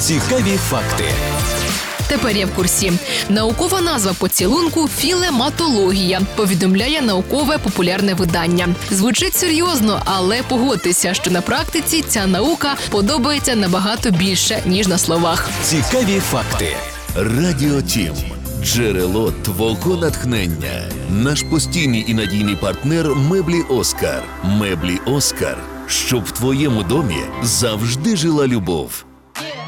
Цікаві факти. Тепер я в курсі. Наукова назва поцілунку – філематологія, повідомляє наукове популярне видання. Звучить серйозно, але погодьтеся, що на практиці ця наука подобається набагато більше, ніж на словах. Цікаві факти. Радіо Тім. Джерело твого натхнення. Наш постійний і надійний партнер Меблі Оскар. Меблі Оскар. Щоб в твоєму домі завжди жила любов.